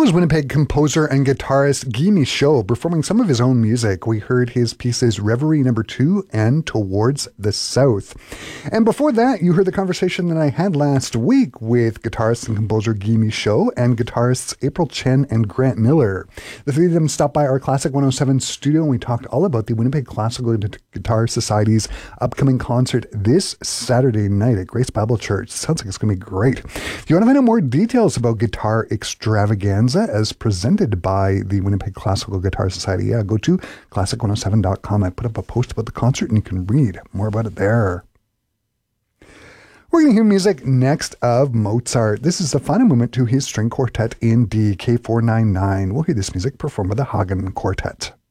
was Winnipeg composer and guitarist Guy Michaud performing some of his own music. We heard his pieces Reverie No. 2 and Towards the South. And before that, you heard the conversation that I had last week with guitarist and composer Guy Michaud and guitarists April Chen and Grant Miller. The three of them stopped by our Classic 107 studio and we talked all about the Winnipeg Classical Guitar Society's upcoming concert this Saturday night at Grace Bible Church. Sounds like it's going to be great. If you want to find out more details about Guitar Extravaganza as presented by the Winnipeg Classical Guitar Society, go to classic107.com. I put up a post about the concert and you can read more about it there. We're going to hear music next of Mozart. This is the final movement to his string quartet in D, K499. We'll hear this music performed by the Hagen Quartet.